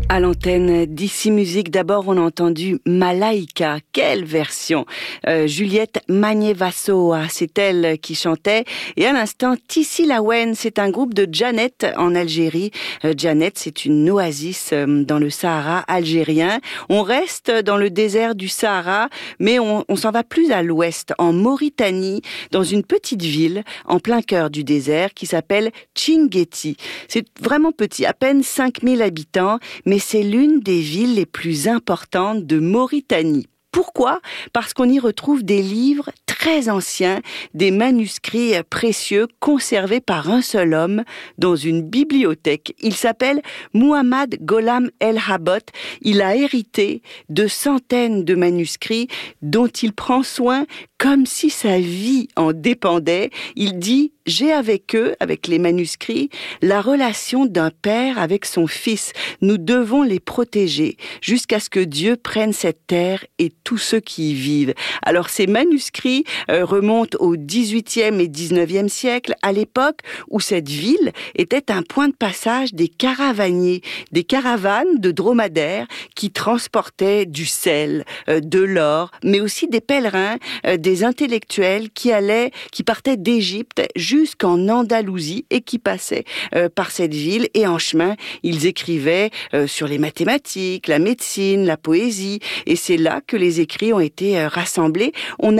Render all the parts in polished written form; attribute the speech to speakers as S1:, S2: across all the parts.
S1: À l'antenne d'Ici Musique, d'abord on a entendu Malaika. Quelle version! Juliette Magnévasoa, c'est elle qui chantait. Et à l'instant, Tissi Lawen, c'est un groupe de Djanet en Algérie. Djanet, c'est une oasis dans le Sahara algérien. On reste dans le désert du Sahara, mais on s'en va plus à l'ouest, en Mauritanie, dans une petite ville en plein cœur du désert qui s'appelle Tchinguetti. C'est vraiment petit, à peine 5000 habitants, mais c'est l'une des villes les plus importantes de Mauritanie. Pourquoi ? Parce qu'on y retrouve des livres très anciens, des manuscrits précieux conservés par un seul homme dans une bibliothèque. Il s'appelle Muhammad Gholam El Habot. Il a hérité de centaines de manuscrits dont il prend soin comme si sa vie en dépendait. Il dit « J'ai avec eux, avec les manuscrits, la relation d'un père avec son fils. Nous devons les protéger jusqu'à ce que Dieu prenne cette terre et tous ceux qui y vivent. » Alors ces manuscrits remontent au XVIIIe et XIXe siècle, à l'époque où cette ville était un point de passage des caravaniers, des caravanes de dromadaires qui transportaient du sel, de l'or, mais aussi des pèlerins, des intellectuels qui partaient d'Égypte jusqu'en Andalousie et qui passaient par cette ville, et en chemin, ils écrivaient sur les mathématiques, la médecine, la poésie, et c'est là que les écrits ont été rassemblés.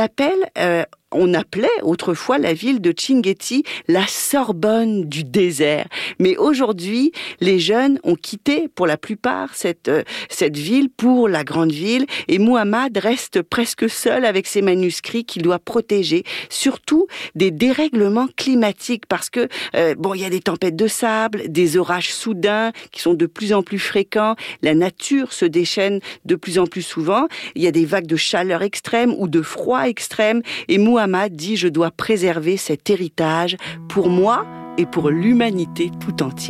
S1: On appelait autrefois la ville de Tchinguetti la Sorbonne du désert. Mais aujourd'hui, les jeunes ont quitté pour la plupart cette ville pour la grande ville, et Muhammad reste presque seul avec ses manuscrits qu'il doit protéger, surtout des dérèglements climatiques, parce que il y a des tempêtes de sable, des orages soudains qui sont de plus en plus fréquents, la nature se déchaîne de plus en plus souvent, il y a des vagues de chaleur extrême ou de froid extrême, et Muhammad dit « Je dois préserver cet héritage pour moi et pour l'humanité tout entière ».